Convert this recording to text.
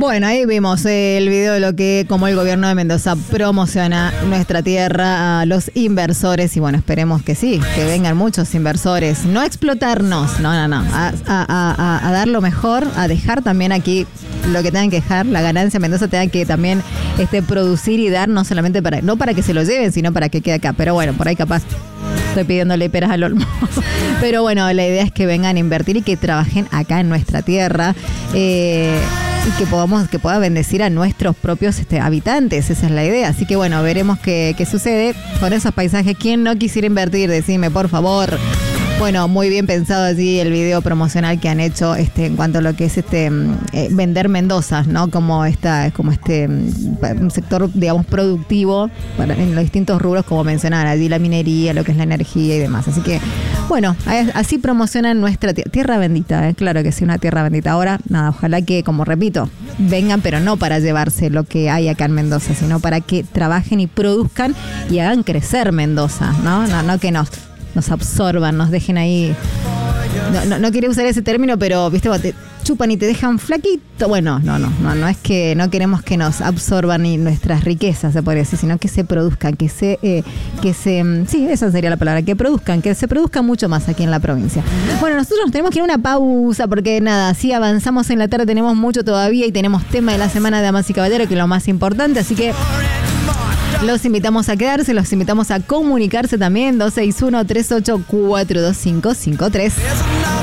Bueno, ahí vimos el video de lo que, como el gobierno de Mendoza promociona nuestra tierra a los inversores. Y bueno, esperemos que sí, que vengan muchos inversores. No a explotarnos, no. A dar lo mejor, a dejar también aquí lo que tengan que dejar, la ganancia. Mendoza tenga que también producir y dar, no solamente no para que se lo lleven, sino para que quede acá. Pero bueno, por ahí capaz estoy pidiéndole peras al olmo. Pero bueno, la idea es que vengan a invertir y que trabajen acá en nuestra tierra. Y que pueda bendecir a nuestros propios habitantes, esa es la idea. Así que bueno, veremos qué sucede con esos paisajes. ¿Quién no quisiera invertir? Decime, por favor. Bueno, muy bien pensado allí el video promocional que han hecho en cuanto a lo que es vender Mendoza, ¿no? Como un sector, digamos, productivo en los distintos rubros, como mencionaban allí, la minería, lo que es la energía y demás. Así que, bueno, así promocionan nuestra tierra bendita, claro que sí, una tierra bendita. Ahora, nada, ojalá que, como repito, vengan, pero no para llevarse lo que hay acá en Mendoza, sino para que trabajen y produzcan y hagan crecer Mendoza, ¿no? No que nos absorban, nos dejen ahí. No quería usar ese término, pero viste, te chupan y te dejan flaquito. Bueno, no es que no queremos que nos absorban ni nuestras riquezas, se podría decir, sino que se produzcan, sí, esa sería la palabra, que se produzca mucho más aquí en la provincia. Bueno, nosotros nos tenemos que ir a una pausa porque nada, si avanzamos en la tarde tenemos mucho todavía y tenemos tema de la semana de Damas y Caballeros, que es lo más importante, así que los invitamos a quedarse, los invitamos a comunicarse también, 261-384-2553.